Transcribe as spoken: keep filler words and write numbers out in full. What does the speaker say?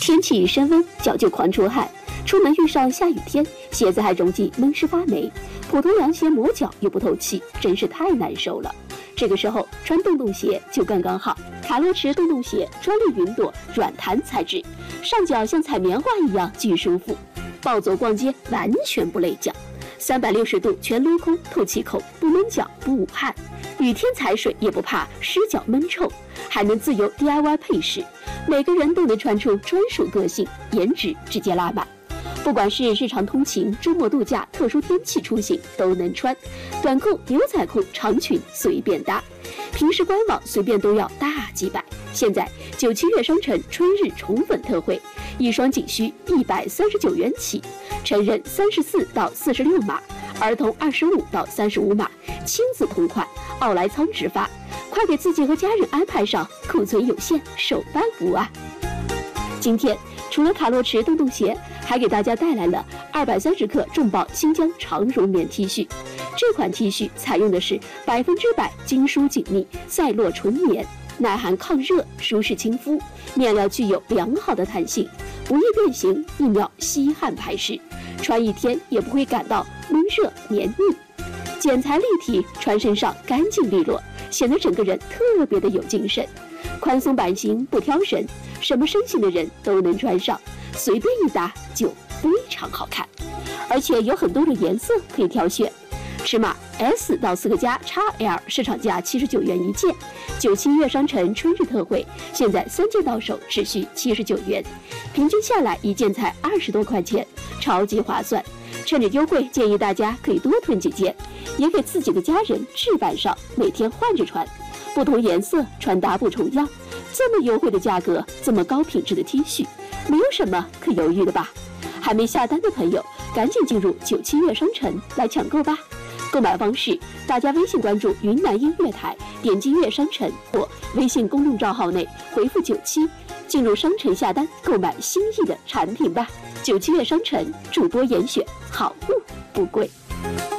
天气升温，脚就狂出汗，出门遇上下雨天，鞋子还容易闷湿发霉，普通凉鞋磨脚又不透气，真是太难受了。这个时候穿洞洞鞋就刚刚好。卡洛驰洞洞鞋专利云朵软弹材质，上脚像踩棉花一样巨舒服，暴走逛街完全不累脚，三百六十度全镂空透气口，不闷脚不捂汗，雨天踩水也不怕湿脚闷臭，还能自由 D I Y 配饰，每个人都能穿出专属个性，颜值直接拉满。不管是日常通勤、周末度假、特殊天气出行都能穿，短裤、牛仔裤、长裙随便搭，平时官网随便都要大几百。现在九七月商城春日宠粉特惠，一双仅需一百三十九元起，成人三十四到四十六码，儿童二十五到三十五码，亲子同款，奥莱仓直发，快给自己和家人安排上，库存有限，手办服务啊！今天除了卡洛驰洞洞鞋，还给大家带来了二百三十克重磅新疆长绒棉 T 恤。这款 T 恤采用的是百分之百精疏紧密赛洛纯棉，耐寒抗热，舒适亲肤，面料具有良好的弹性，不易变形，一秒吸汗排湿，穿一天也不会感到闷热黏腻。剪裁立体，穿身上干净利落，显得整个人特别的有精神。宽松版型不挑人，什么身形的人都能穿上，随便一搭就非常好看，而且有很多的颜色可以挑选。尺码 S 到四个加 X L 市场价七十九元一件，九七月商城春日特惠，现在三件到手只需七十九元，平均下来一件才二十多块钱，超级划算。趁着优惠，建议大家可以多囤几件，也给自己的家人置办上，每天换着穿，不同颜色穿搭不重样。这么优惠的价格，这么高品质的 T 恤，没有什么可犹豫的吧？还没下单的朋友，赶紧进入九七月商城来抢购吧！购买方式，大家微信关注云南音乐台，点击乐商城或微信公众账号内回复九七，进入商城下单购买心意的产品吧。九七月商城主播严选，好物不贵。